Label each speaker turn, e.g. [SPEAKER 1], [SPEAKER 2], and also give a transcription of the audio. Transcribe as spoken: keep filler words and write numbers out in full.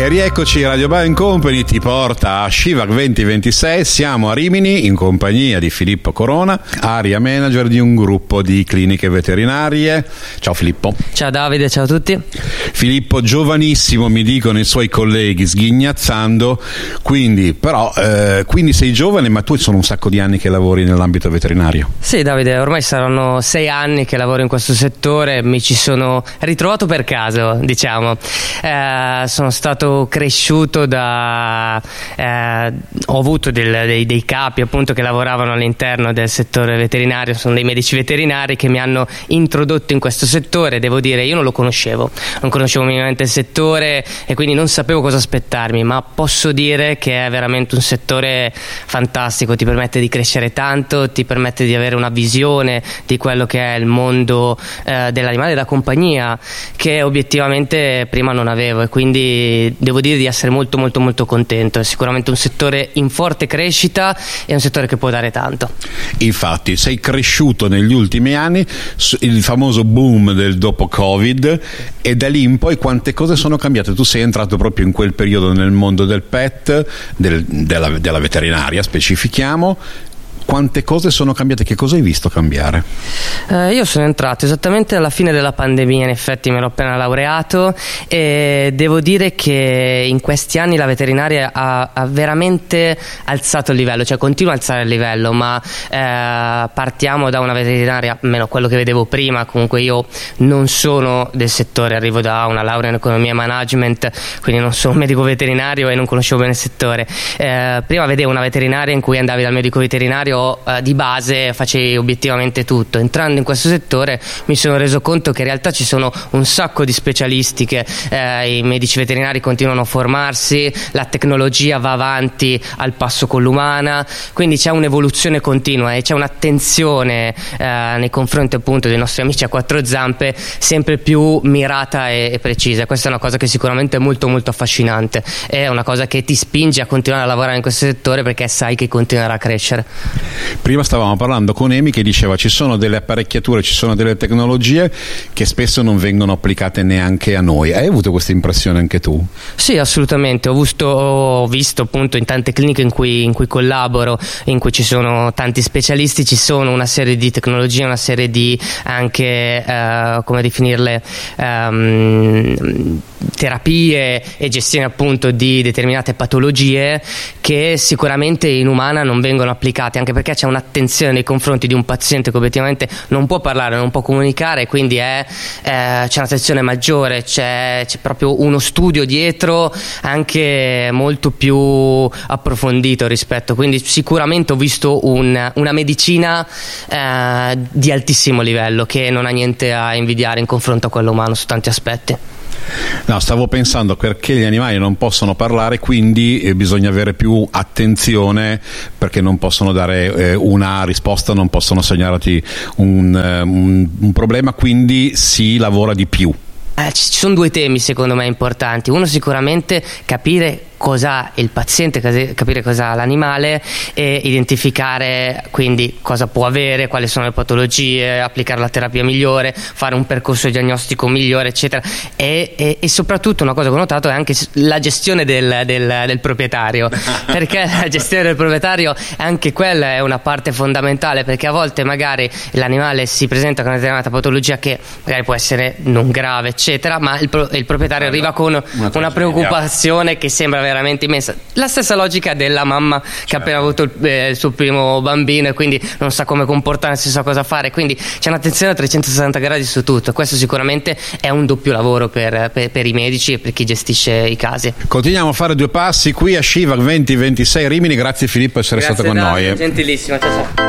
[SPEAKER 1] E rieccoci, Radio Bio Company ti porta a Shivac venti ventisei. Siamo a Rimini in compagnia di Filippo Corona, area manager di un gruppo di cliniche veterinarie. Ciao Filippo.
[SPEAKER 2] Ciao Davide, ciao a tutti.
[SPEAKER 1] Filippo, giovanissimo, mi dicono i suoi colleghi sghignazzando, quindi però eh, quindi sei giovane, ma tu sono un sacco di anni che lavori nell'ambito veterinario.
[SPEAKER 2] Sì Davide, ormai saranno sei anni che lavoro in questo settore, mi ci sono ritrovato per caso, diciamo. Eh, sono stato cresciuto da eh, ho avuto del, dei, dei capi appunto che lavoravano all'interno del settore veterinario, sono dei medici veterinari che mi hanno introdotto in questo settore. Devo dire, io non lo conoscevo non conoscevo minimamente il settore e quindi non sapevo cosa aspettarmi, ma posso dire che è veramente un settore fantastico, ti permette di crescere tanto, ti permette di avere una visione di quello che è il mondo eh, dell'animale da compagnia, che obiettivamente prima non avevo, e quindi devo dire di essere molto molto molto contento. È sicuramente un settore in forte crescita e un settore che può dare tanto.
[SPEAKER 1] Infatti sei cresciuto negli ultimi anni, il famoso boom del dopo Covid, e da lì in poi quante cose sono cambiate. Tu sei entrato proprio in quel periodo nel mondo del pet, del, della, della veterinaria, specifichiamo. Quante cose sono cambiate? Che cosa hai visto cambiare?
[SPEAKER 2] Eh, io sono entrato esattamente alla fine della pandemia, in effetti mi ero appena laureato, e devo dire che in questi anni la veterinaria ha, ha veramente alzato il livello, cioè continua a alzare il livello, ma eh, partiamo da una veterinaria, almeno quello che vedevo prima, comunque io non sono del settore, arrivo da una laurea in economia e management, quindi non sono un medico veterinario e non conoscevo bene il settore. Eh, prima vedevo una veterinaria in cui andavi dal medico veterinario di base, facevi obiettivamente tutto. Entrando in questo settore mi sono reso conto che in realtà ci sono un sacco di specialistiche, eh, i medici veterinari continuano a formarsi, la tecnologia va avanti al passo con l'umana, quindi c'è un'evoluzione continua e c'è un'attenzione eh, nei confronti appunto dei nostri amici a quattro zampe sempre più mirata e, e precisa. Questa è una cosa che sicuramente è molto molto affascinante, è una cosa che ti spinge a continuare a lavorare in questo settore perché sai che continuerà a crescere.
[SPEAKER 1] Prima stavamo parlando con Emi che diceva ci sono delle apparecchiature, ci sono delle tecnologie che spesso non vengono applicate neanche a noi. Hai avuto questa impressione anche tu?
[SPEAKER 2] Sì, assolutamente. Ho visto, ho visto appunto in tante cliniche in cui, in cui collaboro, in cui ci sono tanti specialisti, ci sono una serie di tecnologie, una serie di anche eh, come definirle ehm, terapie e gestione appunto di determinate patologie che sicuramente in umana non vengono applicate, anche perché c'è un'attenzione nei confronti di un paziente che obiettivamente non può parlare, non può comunicare, quindi è, eh, c'è un'attenzione maggiore, c'è, c'è proprio uno studio dietro anche molto più approfondito rispetto, quindi sicuramente ho visto un, una medicina eh, di altissimo livello che non ha niente a invidiare in confronto a quello umano su tanti aspetti.
[SPEAKER 1] No, stavo pensando perché gli animali non possono parlare, quindi eh, bisogna avere più attenzione perché non possono dare eh, una risposta, non possono segnalarti un, eh, un, un problema, quindi si lavora di più.
[SPEAKER 2] Eh, ci sono due temi secondo me importanti. Uno sicuramente capire cosa il paziente, capire cosa ha l'animale e identificare quindi cosa può avere, quali sono le patologie, applicare la terapia migliore, fare un percorso diagnostico migliore eccetera, e, e, e soprattutto una cosa che ho notato è anche la gestione del, del, del proprietario perché la gestione del proprietario anche quella è una parte fondamentale, perché a volte magari l'animale si presenta con una determinata patologia che magari può essere non grave eccetera, ma il, pro, il proprietario arriva con una, una preoccupazione che sembra veramente immensa. La stessa logica della mamma che certo. ha appena avuto il, eh, il suo primo bambino e quindi non sa come comportarsi, sa cosa fare, quindi c'è un'attenzione a trecentosessanta gradi su tutto. Questo sicuramente è un doppio lavoro per, per, per i medici e per chi gestisce i casi.
[SPEAKER 1] Continuiamo a fare due passi qui a Shivac venti ventisei Rimini. Grazie Filippo per essere
[SPEAKER 2] Grazie
[SPEAKER 1] stato con
[SPEAKER 2] Davide,
[SPEAKER 1] noi.
[SPEAKER 2] Gentilissimo, ciao ciao.